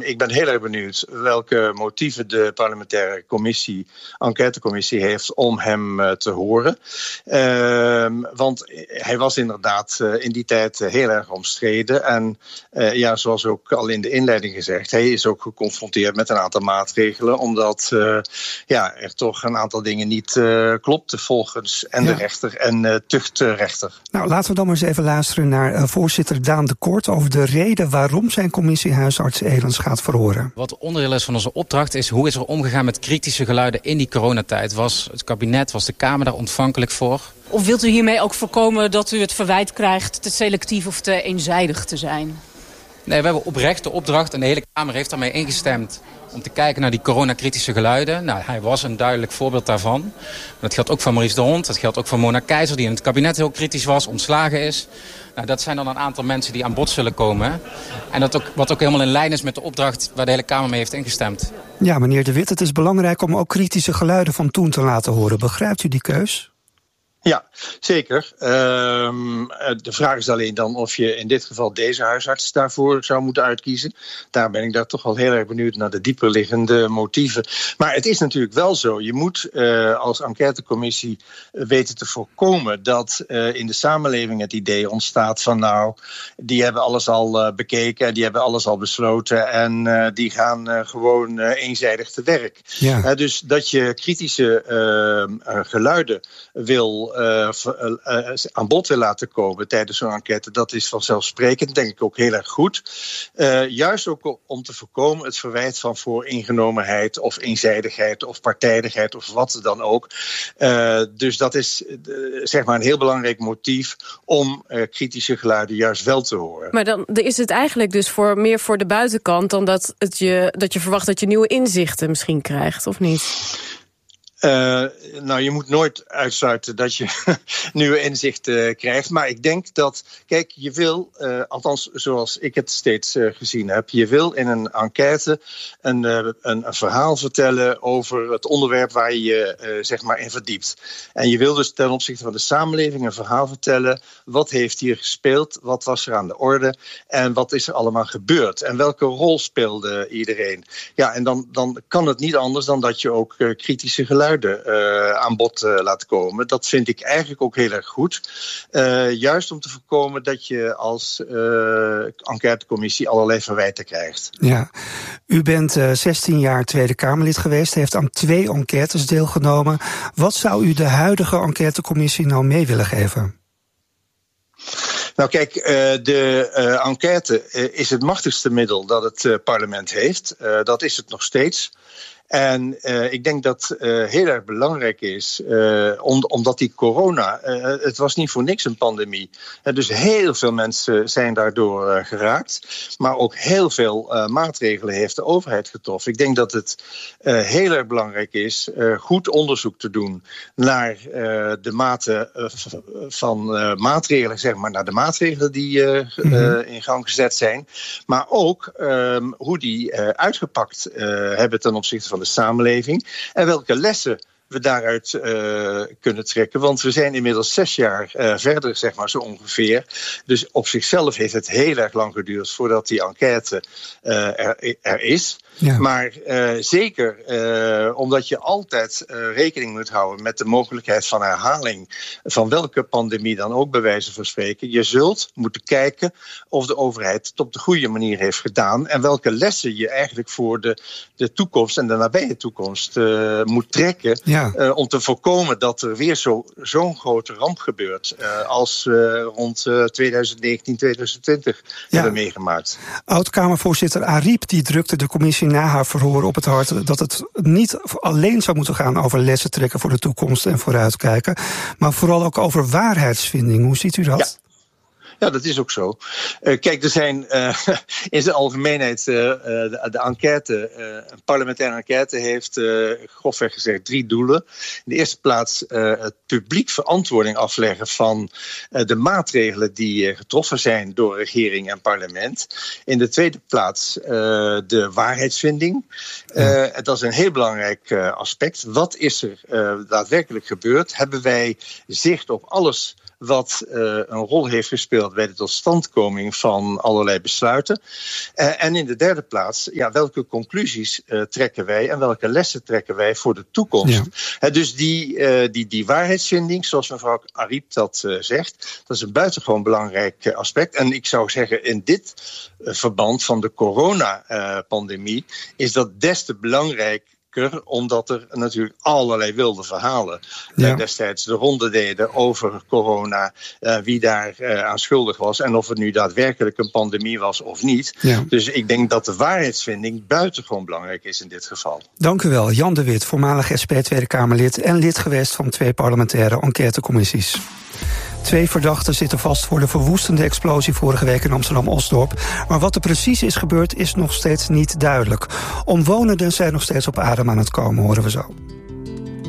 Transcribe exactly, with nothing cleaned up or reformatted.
ik ben heel erg benieuwd welke motieven de parlementaire commissie, enquêtecommissie heeft om hem uh, te horen. Uh, want hij was inderdaad uh, in die tijd uh, heel erg omstreden. En uh, ja, zoals ook al in de inleiding gezegd, hij is ook geconfronteerd met een aantal maatregelen, omdat uh, ja, er toch een aantal dingen niet uh, klopten volgens en de ja. rechter en uh, tuchtrechter. Nou, laten we dan maar eens even luisteren naar uh, voorzitter Daan de Kort over de reden waarom zijn commissie huisarts Elens gaat verhoren. Wat onderdeel is van onze opdracht is hoe is er omgegaan met kritische geluiden in die coronatijd. Was het kabinet, was de Kamer daar ontvankelijk voor? Of wilt u hiermee ook voorkomen dat u het verwijt krijgt te selectief of te eenzijdig te zijn? Nee, we hebben oprecht de opdracht en de hele Kamer heeft daarmee ingestemd om te kijken naar die coronakritische geluiden. Nou, hij was een duidelijk voorbeeld daarvan. Dat geldt ook voor Maurice de Hond, dat geldt ook voor Mona Keizer, die in het kabinet heel kritisch was, ontslagen is. Nou, dat zijn dan een aantal mensen die aan bod zullen komen. En dat ook, wat ook helemaal in lijn is met de opdracht waar de hele Kamer mee heeft ingestemd. Ja, meneer De Wit, het is belangrijk om ook kritische geluiden van toen te laten horen. Begrijpt u die keus? Ja, zeker. Uh, de vraag is alleen dan of je in dit geval deze huisarts daarvoor zou moeten uitkiezen. Daar ben ik daar toch wel heel erg benieuwd naar de dieperliggende motieven. Maar het is natuurlijk wel zo. Je moet uh, als enquêtecommissie weten te voorkomen dat uh, in de samenleving het idee ontstaat van nou, die hebben alles al uh, bekeken en die hebben alles al besloten en uh, die gaan uh, gewoon uh, eenzijdig te werk. Ja. Uh, dus dat je kritische uh, uh, geluiden wil Uh, uh, uh, aan bod wil laten komen tijdens zo'n enquête, dat is vanzelfsprekend, denk ik ook heel erg goed. Uh, juist ook om te voorkomen het verwijt van vooringenomenheid of eenzijdigheid of partijdigheid of wat dan ook. Uh, dus dat is uh, zeg maar een heel belangrijk motief om uh, kritische geluiden juist wel te horen. Maar dan is het eigenlijk dus voor, meer voor de buitenkant dan dat, het je, dat je verwacht dat je nieuwe inzichten misschien krijgt, of niet? Uh, nou, je moet nooit uitsluiten dat je nieuwe inzichten uh, krijgt. Maar ik denk dat, kijk, je wil, uh, althans zoals ik het steeds uh, gezien heb, je wil in een enquête een, uh, een, een verhaal vertellen over het onderwerp waar je je uh, zeg maar in verdiept. En je wil dus ten opzichte van de samenleving een verhaal vertellen. Wat heeft hier gespeeld? Wat was er aan de orde? En wat is er allemaal gebeurd? En welke rol speelde iedereen? Ja, en dan, dan kan het niet anders dan dat je ook uh, kritische geluiden Uh, aan bod uh, laat komen. Dat vind ik eigenlijk ook heel erg goed. Uh, juist om te voorkomen dat je als uh, enquêtecommissie allerlei verwijten krijgt. Ja, u bent uh, zestien jaar Tweede Kamerlid geweest, heeft aan twee enquêtes deelgenomen. Wat zou u de huidige enquêtecommissie nou mee willen geven? Nou kijk, uh, de uh, enquête uh, is het machtigste middel dat het uh, parlement heeft. Uh, dat is het nog steeds. En uh, ik denk dat uh, heel erg belangrijk is, uh, om, omdat die corona, uh, het was niet voor niks een pandemie. Uh, dus heel veel mensen zijn daardoor uh, geraakt. Maar ook heel veel uh, maatregelen heeft de overheid getroffen. Ik denk dat het uh, heel erg belangrijk is uh, goed onderzoek te doen naar uh, de mate uh, van uh, maatregelen, zeg maar, naar de maatregelen die uh, uh, in gang gezet zijn. Maar ook uh, hoe die uh, uitgepakt uh, hebben ten opzichte van de samenleving en welke lessen we daaruit uh, kunnen trekken. Want we zijn inmiddels zes jaar uh, verder, zeg maar, zo ongeveer. Dus op zichzelf heeft het heel erg lang geduurd voordat die enquête uh, er, er is. Ja. Maar uh, zeker uh, omdat je altijd uh, rekening moet houden met de mogelijkheid van herhaling van welke pandemie dan ook, bij wijze van spreken. Je zult moeten kijken of de overheid het op de goede manier heeft gedaan en welke lessen je eigenlijk voor de, de toekomst en de nabije toekomst uh, moet trekken. Ja. Uh, om te voorkomen dat er weer zo, zo'n grote ramp gebeurt uh, als uh, rond uh, twintig negentien, twintig twintig ja. hebben meegemaakt. Oud-Kamervoorzitter Ariep die drukte de commissie na haar verhoor op het hart dat het niet alleen zou moeten gaan over lessen trekken voor de toekomst en vooruitkijken, maar vooral ook over waarheidsvinding. Hoe ziet u dat? Ja. Ja, dat is ook zo. Uh, kijk, er zijn uh, in zijn algemeenheid uh, de, de enquête, uh, een parlementaire enquête heeft uh, grofweg gezegd drie doelen. In de eerste plaats uh, het publiek verantwoording afleggen van uh, de maatregelen die uh, getroffen zijn door regering en parlement. In de tweede plaats uh, de waarheidsvinding. Uh, dat is een heel belangrijk uh, aspect. Wat is er uh, daadwerkelijk gebeurd? Hebben wij zicht op alles wat uh, een rol heeft gespeeld gehad bij de totstandkoming van allerlei besluiten. Uh, en in de derde plaats, ja, welke conclusies uh, trekken wij en welke lessen trekken wij voor de toekomst? Ja. Uh, dus die, uh, die, die waarheidsvinding, zoals mevrouw Ariep dat uh, zegt, dat is een buitengewoon belangrijk uh, aspect. En ik zou zeggen, in dit uh, verband van de coronapandemie uh, is dat des te belangrijk. Omdat er natuurlijk allerlei wilde verhalen ja. destijds de ronde deden over corona, uh, wie daar uh, aan schuldig was en of het nu daadwerkelijk een pandemie was of niet. Ja. Dus ik denk dat de waarheidsvinding buitengewoon belangrijk is in dit geval. Dank u wel, Jan de Wit, voormalig S P Tweede Kamerlid en lid geweest van twee parlementaire enquêtecommissies. Twee verdachten zitten vast voor de verwoestende explosie vorige week in Amsterdam-Osdorp. Maar wat er precies is gebeurd is nog steeds niet duidelijk. Omwonenden zijn nog steeds op adem aan het komen, horen we zo.